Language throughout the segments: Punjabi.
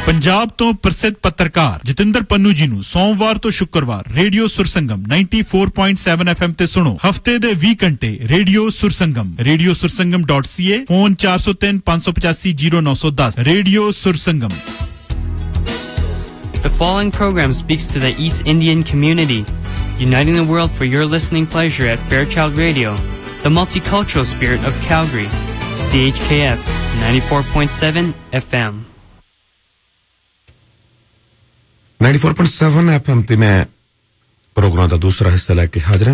पंजाब तो प्रसिद्ध पत्रकार जतिंदर पन्नू जी नु सोमवार तो शुक्रवार रेडियो सुरसंगम 94.7 FM ते सुनो हफ्ते दे 20 घंटे radio सुरसंगम.ca phone 403 585 0910 radio Sursangam. The following program speaks to the East Indian community, uniting the world for your listening pleasure at Fairchild Radio, the multicultural spirit of Calgary. CHKF 94.7 FM. 94.7 FM ਤੇ ਮੈਂ ਪ੍ਰੋਗਰਾਮ ਦਾ ਦੂਸਰਾ ਹਿੱਸਾ ਲੈ ਕੇ ਹਾਜ਼ਰ ਹਾਂ.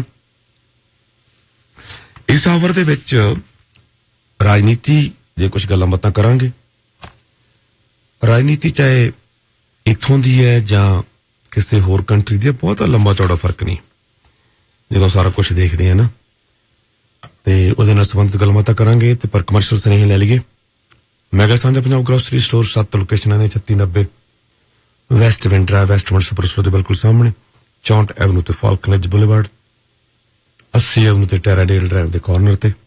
ਇਸ ਆਵਰ ਦੇ ਵਿੱਚ ਰਾਜਨੀਤੀ ਦੇ ਕੁਝ ਗੱਲਾਂ ਬਾਤਾਂ ਕਰਾਂਗੇ. ਰਾਜਨੀਤੀ ਚਾਹੇ ਇੱਥੋਂ ਦੀ ਹੈ ਜਾਂ ਕਿਸੇ ਹੋਰ ਕੰਟਰੀ ਦੀ ਹੈ, ਬਹੁਤਾ ਲੰਬਾ ਚੌੜਾ ਫਰਕ ਨਹੀਂ ਜਦੋਂ ਸਾਰਾ ਕੁਝ ਦੇਖਦੇ ਆ ਨਾ. ਤੇ ਉਹਦੇ ਨਾਲ ਸੰਬੰਧਿਤ ਗੱਲਬਾਤਾਂ ਕਰਾਂਗੇ ਤੇ ਪਰ ਕਮਰਸ਼ੀਅਲ ਸੁਨੇਹੇ ਲੈ ਲਈਏ. ਮੈਗਾ ਸਾਂਝਾ ਪੰਜਾਬ ਗ੍ਰੋਸਰੀ ਸਟੋਰ 7 ਲੋਕੇਸ਼ਨਾਂ ਨੇ 3690 ਵੈਸਟ ਵਿੰਡਰਾ ਵੈਸਟਮਨ ਸੁਪਰ ਸਟੋਰ ਦੇ ਬਿਲਕੁਲ ਸਾਹਮਣੇ, 64 ਐਵਨਿਊ ਤੇ ਫਾਲਕਨੇਜ ਬੁਲੇਵਾਰਡ, 80 ਐਵਨਿਊ ਤੇ ਟੈਰਾਡੇਲ ਡਰਾਈਵ ਦੇ ਕਾਰਨਰ ਤੇ,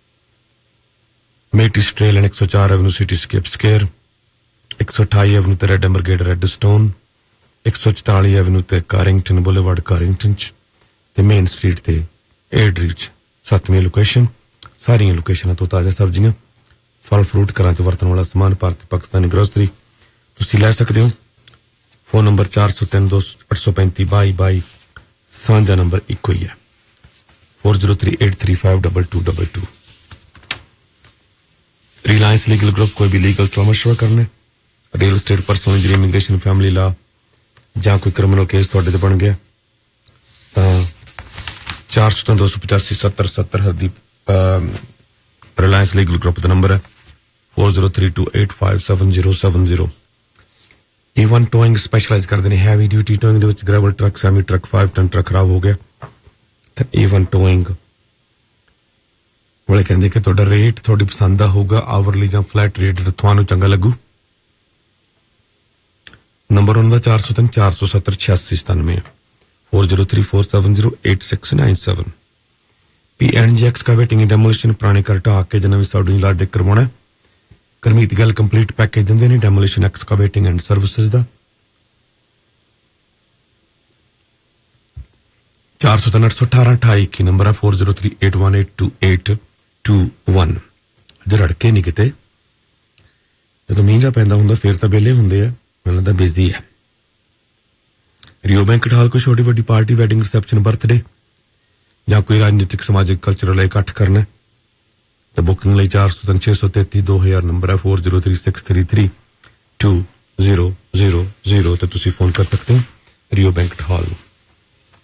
ਮੇਟੀ ਸਟ੍ਰੇਲ 104 avenue city scape square, 128 avenue ਤੇ ਰੈਡ ਐਮਰਗੇਟ ਰੈਡਸਟੋਨ, 144 ਐਵਨਿਊ ਤੇ ਕਾਰਿੰਗਟਨ ਬੁਲੇਵਾਰਡ ਕਾਰਿੰਗਟਨ ਚ ਤੇ ਮੇਨ ਸਟਰੀਟ ਤੇ ਏਡਰੀਚ 7ਵੀਂ ਲੋਕੇਸ਼ਨ. ਸਾਰੀਆਂ ਲੋਕੇਸ਼ਨਾਂ ਤੋਂ ਤਾਜ਼ਾ ਸਬਜ਼ੀਆਂ, ਫਲ ਫਰੂਟ, ਘਰਾਂ ਚ ਵਰਤਣ ਵਾਲਾ ਸਮਾਨ, ਭਾਰਤੀ ਪਾਕਿਸਤਾਨੀ ਗਰੋਸਰੀ ਤੁਸੀਂ ਲੈ ਸਕਦੇ ਹੋ. ਫੋਨ ਨੰਬਰ 4038352222 ਸਾਂਝਾ ਨੰਬਰ ਇੱਕੋ ਹੀ ਹੈ 4038352222. ਰਿਲਾਇੰਸ ਲੀਗਲ ਗਰੁੱਪ ਕੋਈ ਵੀ ਲੀਗਲ ਸਲਾਹ ਮਸ਼ਵਰਾ ਕਰਨਾ, real estate, personal injury, immigration, family ਲਾ ਜਾਂ ਕੋਈ ਕ੍ਰਿਮੀਨਲ ਕੇਸ ਤੁਹਾਡੇ ਤੇ ਬਣ ਗਿਆ ਤਾਂ 4032857070 ਹਰਦੀਪ ਰਿਲਾਇੰਸ ਲੀਗਲ ਗਰੁੱਪ ਦਾ ਨੰਬਰ ਹੈ 4032857070. ਈਵਨ ਟੋਇੰਗ ਸਪੈਸ਼ਲਾਈਜ਼ ਕਰਦੇ ਨੇ ਹੈਵੀ ਡਿਊਟੀ ਟੋਇੰਗ ਦੇ ਵਿੱਚ. Gravel truck, semi truck, 5 ton truck ਖਰਾਬ ਹੋ ਗਿਆ ਤਾਂ ਈਵਨ ਟੋਇੰਗ ਵਾਲੇ ਕਹਿੰਦੇ ਕਿ ਤੁਹਾਡਾ ਰੇਟ ਤੁਹਾਡੀ ਪਸੰਦ ਦਾ ਹੋਊਗਾ, ਆਵਰਲੀ ਜਾਂ ਫਲੈਟ ਰੇਟ ਤੁਹਾਨੂੰ ਚੰਗਾ ਲੱਗੂ. ਨੰਬਰ ਉਹਨਾਂ ਦਾ 403 470 8697 4034708697. PNG ਐਕਸਕਾਵੇਟਿੰਗ ਐਂਡ ਡੈਮੋਲੀਸ਼ਨ ਪੁਰਾਣੇ ਘਰ ਢਾਹ ਕੇ ਜਾਂ ਨਵੀਂ ਸਾਊਂਡਿੰਗ ਲਾ ਡਿਕ ਕਰਵਾਉਣਾ. ਕਰਮੀਤ ਗੱਲ ਕੰਪਲੀਟ ਪੈਕੇਜ ਦਿੰਦੇ ਨੇ demolition ਐਕਸਕਾਵੇਟਿੰਗ and services the. 40381828 number ਹੈ 4038182821. ਅੱਜ ਰੜਕੇ ਨਹੀਂ ਕਿਤੇ, ਜਦੋਂ ਮੀਂਹ ਪੈਂਦਾ ਹੁੰਦਾ ਫਿਰ ਤਾਂ ਵਿਹਲੇ ਹੁੰਦੇ ਆ, ਮੈਨੂੰ ਲੱਗਦਾ ਬਿਜ਼ੀ ਹੈ. ਰਿਓ ਬੈਂਕਟ ਹਾਲ ਕੋਈ ਛੋਟੀ ਵੱਡੀ ਪਾਰਟੀ, ਵੈਡਿੰਗ, ਰਿਸੈਪਸ਼ਨ, ਬਰਥਡੇ ਜਾਂ ਕੋਈ ਰਾਜਨੀਤਿਕ, ਸਮਾਜਿਕ, ਕਲਚਰਲ ਇਕੱਠ ਕਰਨਾ ਤੇ ਬੁਕਿੰਗ ਲਈ 403633 ਨੰਬਰ ਹੈ 4036332000 ਤੇ ਤੁਸੀਂ ਫੋਨ ਕਰ ਸਕਦੇ ਹੋ ਰਿਓ ਬੈਂਕਟ ਹਾਲ ਨੂੰ.